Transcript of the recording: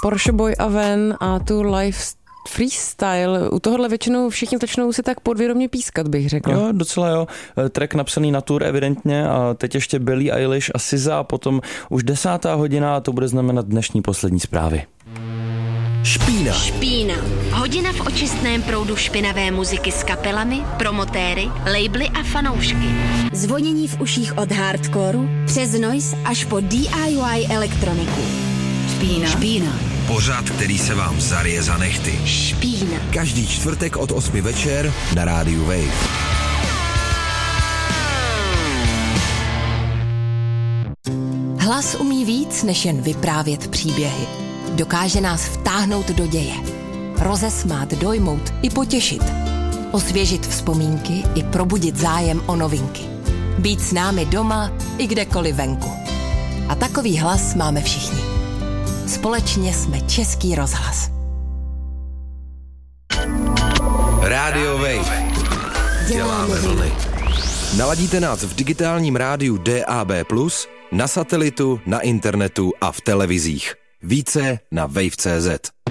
Porsche Boy a Ven a tu live freestyle. U tohohle většinou všichni začnou si tak podvědomě pískat, bych řekl. Jo, docela jo. Track napsaný na tour evidentně a teď ještě Billie Eilish a SZA a potom už 10. hodina a to bude znamenat dnešní poslední zprávy. Špína. Hodina v očistném proudu špinavé muziky s kapelami, promotéry, labely a fanoušky. Zvonění v uších od hardcoreu přes noise až po DIY elektroniku. Špína. Pořad, který se vám zaryje za nehty. Špína. Každý čtvrtek od 8 večer na rádiu Wave. Hlas umí víc, než jen vyprávět příběhy. Dokáže nás vtáhnout do děje. Rozesmát, dojmout i potěšit. Osvěžit vzpomínky i probudit zájem o novinky. Být s námi doma i kdekoliv venku. A takový hlas máme všichni. Společně jsme Český rozhlas. Rádio Wave. Děláme vlny. Naladíte nás v digitálním rádiu DAB+, na satelitu, na internetu a v televizích. Více na wave.cz.